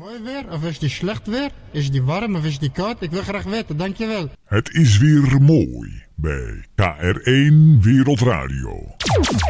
mooi weer of is die slecht weer? Is die warm of is die koud? Ik wil graag weten, dankjewel. Het is weer mooi bij KR1 Wereldradio.